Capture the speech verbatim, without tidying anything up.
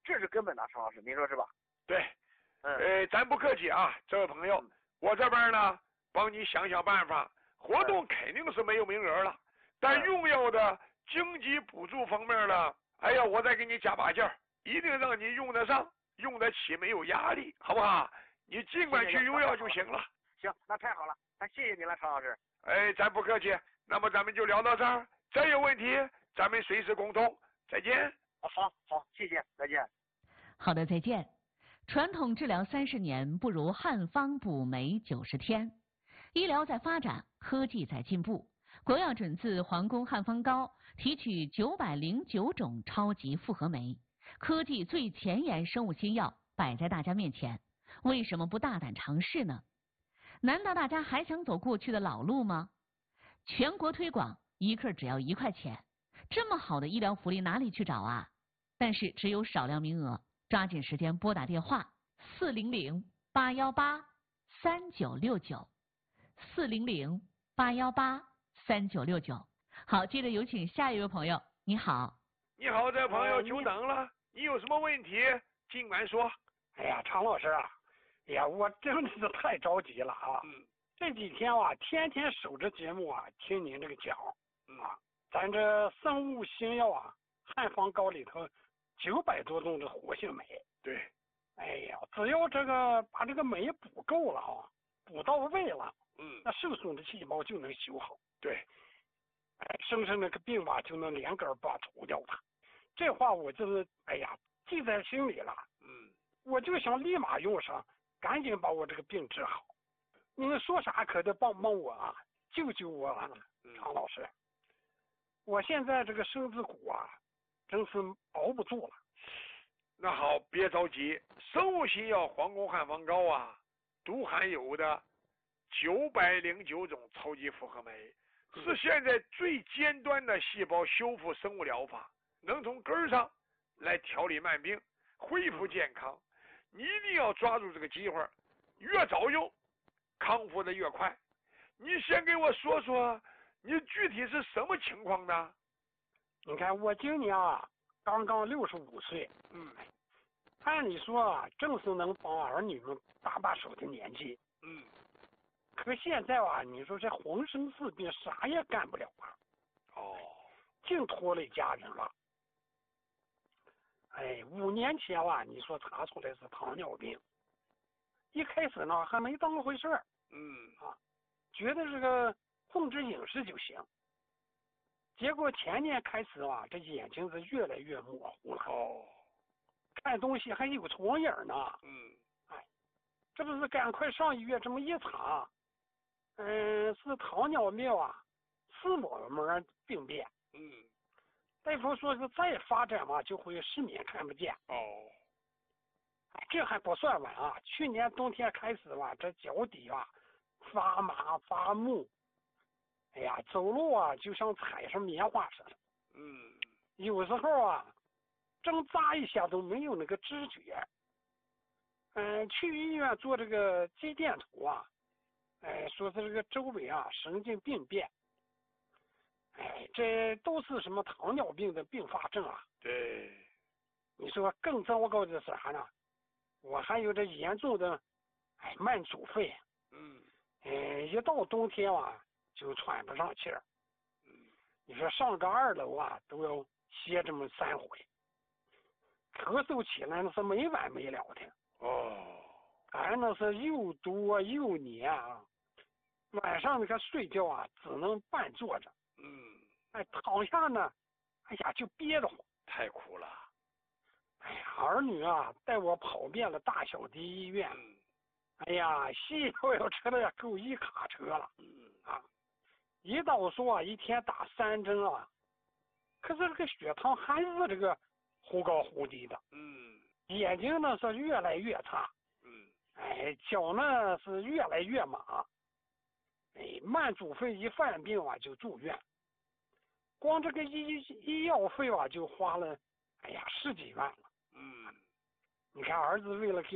这是根本的，陈老师，您说是吧？ 对， 嗯， 呃，咱不客气啊，这位朋友， 嗯我这边呢帮你想想办法，活动肯定是没有名额了，但用药的经济补助方面呢，哎呀，我再给你加把劲儿，一定让你用得上，用得起，没有压力，好不好？你尽管去用药就行了。 行，那太好了，那谢谢您了，常老师。 哎，咱不客气，那么咱们就聊到这儿，再有问题咱们随时沟通，再见。 好好，谢谢，再见。 好的，再见。传统治疗三十年，不如汉方补酶九十天。医疗在发展，科技在进步。国药准字皇宫汉方膏提取九百零九种超级复合酶，科技最前沿生物新药摆在大家面前，为什么不大胆尝试呢？难道大家还想走过去的老路吗？全国推广，一克只要一块钱，这么好的医疗福利哪里去找啊？但是只有少量名额，抓紧时间拨打电话四零零八幺八三九六九四零零八幺八三九六九。好，接着有请下一位朋友。你好， 你好，这位朋友，久等了，你有什么问题尽管说。 哎呀，常老师啊，哎呀，我真的是太着急了啊！ 嗯， 这几天啊，天天守着节目啊，听您这个讲啊，咱这生物新药啊，汉方膏里头九百多种的活性酶。 对， 哎呀，只要这个把这个酶补够了啊，补到位了， 嗯， 那受损的细胞就能修好。 对， 哎，生生那个病吧就能连根拔除掉它。这话我就是哎呀记在心里了。 嗯， 我就想立马用上，赶紧把我这个病治好。你们说啥可得帮帮我啊，救救我啊，常老师！我现在这个身子骨啊，真是熬不住了。 那好，别着急，生物新药皇宫汉方膏啊，都含有的九百零九种超级复合酶，是现在最尖端的细胞修复生物疗法，能从根儿上来调理慢病，恢复健康。你一定要抓住这个机会，越早用，康复的越快。你先给我说说，你具体是什么情况呢？ 你看我今年啊，刚刚六十五岁， 嗯， 按理说啊，正是能帮儿女们搭把手的年纪， 嗯， 可现在啊，你说这浑身是病，啥也干不了啊， 哦， 净拖累家人了。哎，五年前啊，你说查出来是糖尿病，一开始呢还没当回事儿， 嗯啊，觉得这个控制饮食就行。结果前年开始啊，这眼睛是越来越模糊了， 哦， 看东西还有重影呢。 嗯， 哎，这不是赶快上医院这么一查，嗯，是糖尿病啊，视网膜病变。 嗯， 大夫说是再发展嘛，就会失眠看不见。 哦， 哎，这还不算完啊！去年冬天开始吧，这脚底啊发麻发木，哎呀，走路啊就像踩上棉花似的。 嗯， 有时候啊，挣扎一下都没有那个知觉。嗯，去医院做这个肌电图啊，哎，说是这个周围啊神经病变。哎，这都是什么糖尿病的并发症啊？ 对， 你说更糟糕的是啥呢？我还有这严重的，哎，慢阻肺。 嗯， 哎，一到冬天啊，就喘不上气儿。 嗯， 你说上个二楼啊，都要歇这么三回，咳嗽起来那是没完没了的。 哦， 俺那是又多又黏啊，晚上你看睡觉啊，只能半坐着。 嗯， 哎，躺下呢，哎呀，就憋得慌。 太苦了。 哎呀，儿女啊，带我跑遍了大小的医院。 嗯， 哎呀，西药要吃的够一卡车了。 嗯， 啊，胰岛素啊，一天打三针啊，可是这个血糖还是这个忽高忽低的。 嗯， 眼睛呢是越来越差。 嗯， 哎，脚呢是越来越麻。哎，慢阻肺一犯病啊就住院，光这个医医药费吧就花了，哎呀十几万了。 嗯， 你看儿子为了给